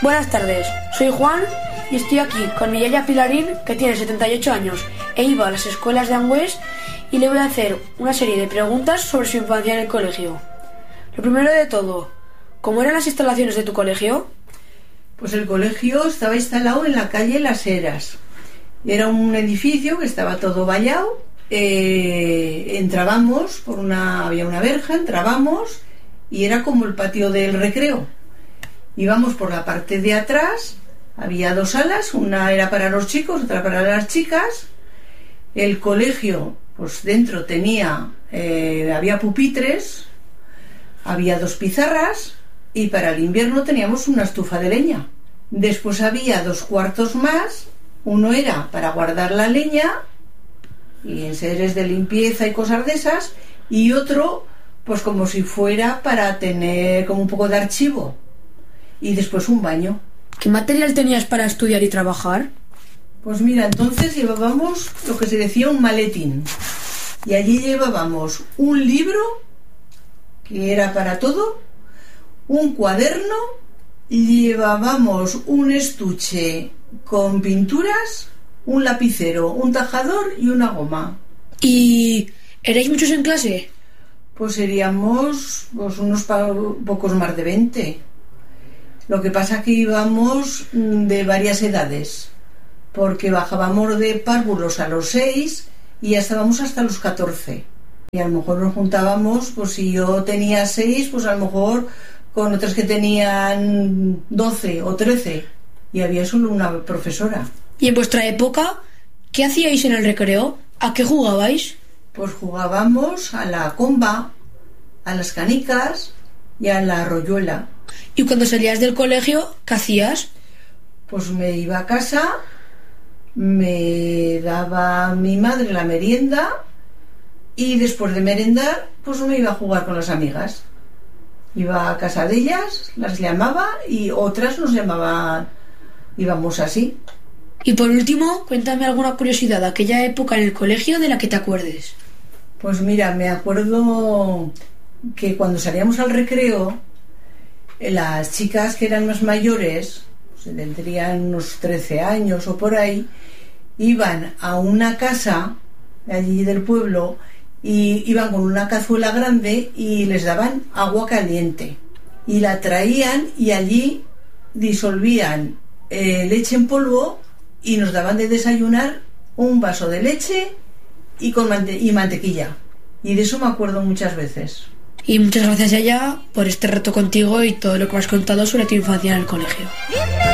Buenas tardes, soy Juan y estoy aquí con mi yaya Pilarín, que tiene 78 años e iba a las escuelas de Angüés, y le voy a hacer una serie de preguntas sobre su infancia en el colegio. Lo primero de todo, ¿cómo eran las instalaciones de tu colegio? Pues el colegio estaba instalado en la calle Las Heras. Era un edificio que estaba todo vallado. Entrábamos había una verja, entrábamos y era como el patio del recreo. Íbamos por la parte de atrás, había dos salas, una era para los chicos, otra para las chicas. El colegio, pues dentro había pupitres, había dos pizarras y para el invierno teníamos una estufa de leña. Después había dos cuartos más, uno era para guardar la leña y enseres de limpieza y cosas de esas, y otro pues como si fuera para tener como un poco de archivo, y después un baño. ¿Qué material tenías para estudiar y trabajar? Pues mira, entonces llevábamos lo que se decía un maletín, y allí llevábamos un libro que era para todo, un cuaderno, llevábamos un estuche con pinturas, un lapicero, un tajador y una goma. ¿Y erais muchos en clase? Pues seríamos unos pocos más de 20. Lo que pasa que íbamos de varias edades, porque bajábamos de párvulos a los 6 y ya estábamos hasta los 14. Y a lo mejor nos juntábamos, pues si yo tenía 6, pues a lo mejor con otras que tenían 12 o 13, y había solo una profesora. ¿Y en vuestra época qué hacíais en el recreo? ¿A qué jugabais? Pues jugábamos a la comba, a las canicas y a la royuela. ¿Y cuando salías del colegio, qué hacías? Pues me iba a casa, me daba mi madre la merienda y después de merendar, pues me iba a jugar con las amigas. Iba a casa de ellas, las llamaba y otras nos llamaban, íbamos así. Y por último, cuéntame alguna curiosidad de aquella época en el colegio de la que te acuerdes. Pues mira, me acuerdo que cuando salíamos al recreo, las chicas que eran más mayores, pues tendrían unos 13 años o por ahí, iban a una casa de allí del pueblo y iban con una cazuela grande y les daban agua caliente y la traían y allí disolvían leche en polvo y nos daban de desayunar un vaso de leche y mantequilla, y de eso me acuerdo muchas veces. Y muchas gracias, Yaya, por este reto contigo y todo lo que me has contado sobre tu infancia en el colegio.